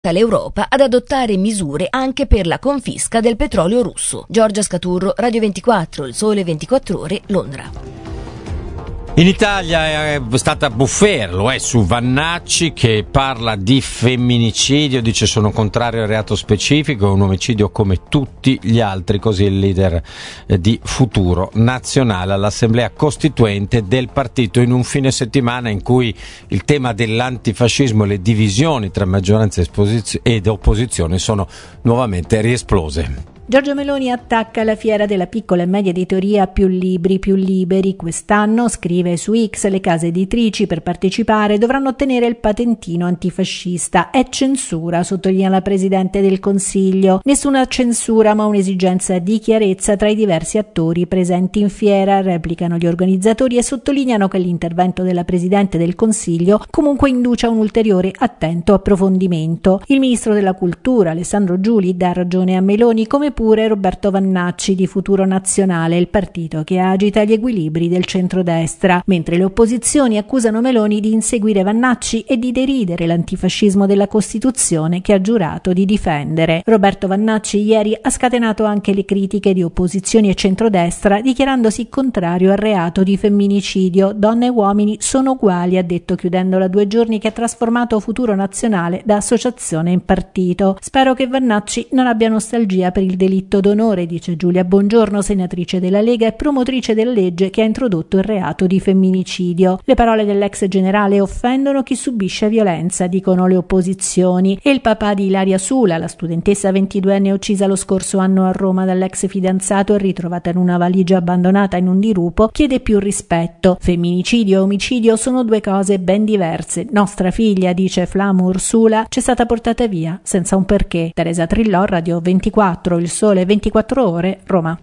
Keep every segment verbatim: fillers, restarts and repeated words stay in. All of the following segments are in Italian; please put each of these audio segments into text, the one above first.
l'Europa ad adottare misure anche per la confisca del petrolio russo. Giorgia Scaturro, Radio ventiquattro, Il Sole ventiquattro Ore, Londra. In Italia è stata bufera, lo è su Vannacci, che parla di femminicidio, dice sono contrario al reato specifico, è un omicidio come tutti gli altri, così il leader di Futuro Nazionale all'Assemblea Costituente del partito, in un fine settimana in cui il tema dell'antifascismo e le divisioni tra maggioranza ed opposizione sono nuovamente riesplose. Giorgia Meloni attacca la fiera della piccola e media editoria Più Libri, Più Liberi. Quest'anno, scrive su X, le case editrici per partecipare dovranno ottenere il patentino antifascista. È censura, sottolinea la Presidente del Consiglio. Nessuna censura, ma un'esigenza di chiarezza tra i diversi attori presenti in fiera, replicano gli organizzatori e sottolineano che l'intervento della Presidente del Consiglio comunque induce a un ulteriore attento approfondimento. Il Ministro della Cultura, Alessandro Giuli, dà ragione a Meloni, come pure Roberto Vannacci di Futuro Nazionale, il partito che agita gli equilibri del centrodestra, mentre le opposizioni accusano Meloni di inseguire Vannacci e di deridere l'antifascismo della Costituzione che ha giurato di difendere. Roberto Vannacci ieri ha scatenato anche le critiche di opposizioni e centrodestra, dichiarandosi contrario al reato di femminicidio. Donne e uomini sono uguali, ha detto, chiudendo la due giorni che ha trasformato Futuro Nazionale da associazione in partito. Spero che Vannacci non abbia nostalgia per il delitto d'onore, dice Giulia Bongiorno, senatrice della Lega e promotrice della legge che ha introdotto il reato di femminicidio. Le parole dell'ex generale offendono chi subisce violenza, dicono le opposizioni. E il papà di Ilaria Sula, la studentessa ventiduenne uccisa lo scorso anno a Roma dall'ex fidanzato e ritrovata in una valigia abbandonata in un dirupo, chiede più rispetto. Femminicidio e omicidio sono due cose ben diverse. Nostra figlia, dice Flamo Ursula, c'è stata portata via senza un perché. Teresa Trillò, Radio ventiquattro, Il Sole ventiquattro Ore, Roma.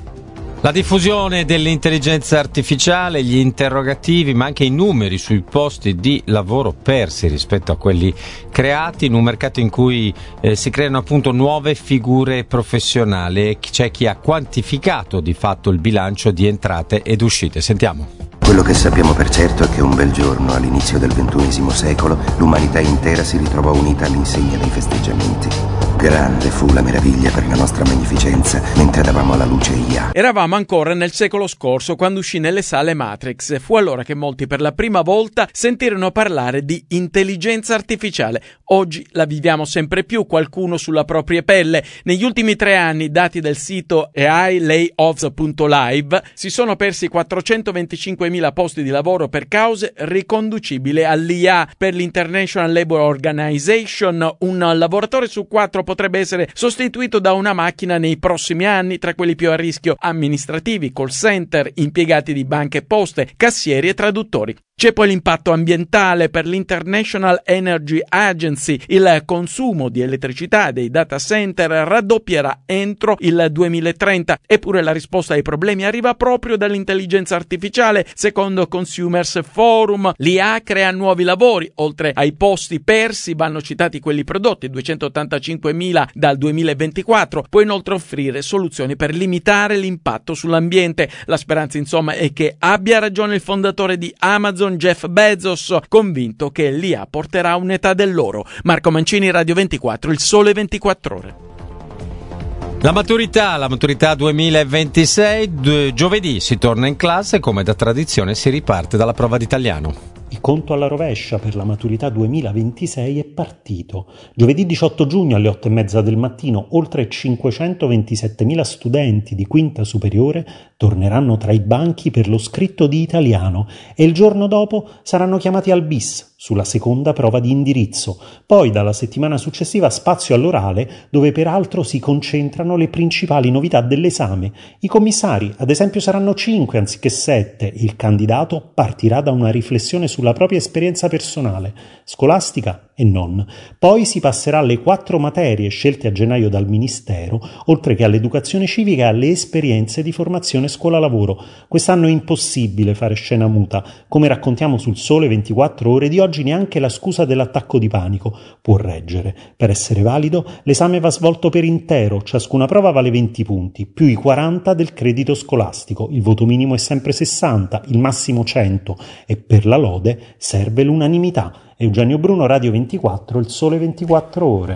La diffusione dell'intelligenza artificiale, gli interrogativi, ma anche i numeri sui posti di lavoro persi rispetto a quelli creati in un mercato in cui eh, si creano appunto nuove figure professionali. C'è chi ha quantificato di fatto il bilancio di entrate ed uscite. Sentiamo. Quello che sappiamo per certo è che un bel giorno, all'inizio del ventunesimo secolo, l'umanità intera si ritrovò unita all'insegna dei festeggiamenti. Grande fu la meraviglia per la nostra magnificenza mentre davamo alla luce I A. Eravamo ancora nel secolo scorso quando uscì nelle sale Matrix. Fu allora che molti per la prima volta sentirono parlare di intelligenza artificiale. Oggi la viviamo sempre più, qualcuno sulla propria pelle. Negli ultimi tre anni, dati del sito A I layoffs punto live, si sono persi quattrocentoventicinquemila posti di lavoro per cause riconducibili all'I A. Per l'International Labour Organization, un lavoratore su quattro potrebbe essere sostituito da una macchina nei prossimi anni, tra quelli più a rischio amministrativi, call center, impiegati di banche e poste, cassieri e traduttori. C'è poi l'impatto ambientale. Per l'International Energy Agency il consumo di elettricità dei data center raddoppierà entro il duemilatrenta, eppure la risposta ai problemi arriva proprio dall'intelligenza artificiale. Secondo Consumers Forum, l'I A crea nuovi lavori. Oltre ai posti persi vanno citati quelli prodotti, duecentottantacinquemila dal duemilaventiquattro. Può inoltre offrire soluzioni per limitare l'impatto sull'ambiente. La speranza, insomma, è che abbia ragione il fondatore di Amazon, Jeff Bezos, convinto che l'I A porterà un'età dell'oro. Marco Mancini, Radio ventiquattro, Il Sole ventiquattro Ore. La maturità, la maturità duemilaventisei, giovedì si torna in classe, come da tradizione si riparte dalla prova d'italiano. Il conto alla rovescia per la maturità duemilaventisei è partito. Giovedì diciotto giugno alle otto e mezza del mattino oltre cinquecentoventisettemila studenti di quinta superiore torneranno tra i banchi per lo scritto di italiano e il giorno dopo saranno chiamati al bis sulla seconda prova di indirizzo. Poi dalla settimana successiva spazio all'orale, dove peraltro si concentrano le principali novità dell'esame. I commissari, ad esempio, saranno cinque anziché sette e il candidato partirà da una riflessione sulla propria esperienza personale, scolastica e non. Poi si passerà alle quattro materie scelte a gennaio dal Ministero, oltre che all'educazione civica e alle esperienze di formazione scuola-lavoro. Quest'anno è impossibile fare scena muta. Come raccontiamo sul Sole ventiquattro Ore di oggi, neanche la scusa dell'attacco di panico può reggere. Per essere valido, l'esame va svolto per intero, ciascuna prova vale venti punti, più i quaranta del credito scolastico. Il voto minimo è sempre sessanta, il massimo cento, e per la lode serve l'unanimità. Eugenio Bruno, Radio ventiquattro, Il Sole ventiquattro Ore.